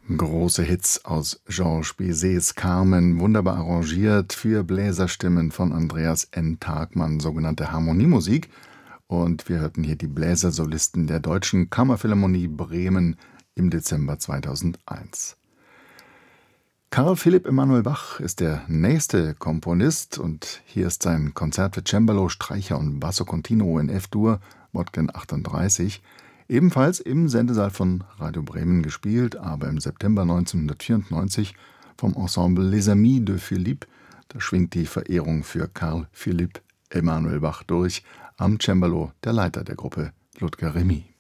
Große Hits aus Georges Bizets Carmen, wunderbar arrangiert für Bläserstimmen von Andreas N. Tagmann, sogenannte Harmoniemusik. Und wir hörten hier die Bläsersolisten der Deutschen Kammerphilharmonie Bremen im Dezember 2001. Carl Philipp Emanuel Bach ist der nächste Komponist und hier ist sein Konzert für Cembalo, Streicher und Basso Continuo in F-Dur, Modgen 38, ebenfalls im Sendesaal von Radio Bremen gespielt, aber im September 1994 vom Ensemble Les Amis de Philippe. Da schwingt die Verehrung für Carl Philipp Emanuel Bach durch, am Cembalo der Leiter der Gruppe, Ludger Remy.